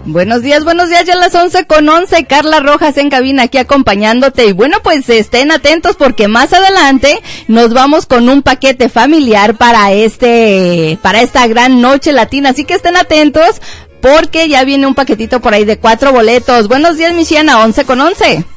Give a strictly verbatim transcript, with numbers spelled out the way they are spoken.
Buenos días, buenos días, ya a las once con once, Carla Rojas en cabina aquí acompañándote. Y bueno, pues estén atentos porque más adelante nos vamos con un paquete familiar para este, para esta gran noche latina. Así que estén atentos porque ya viene un paquetito por ahí de cuatro boletos. Buenos días, mi Siena, once con once.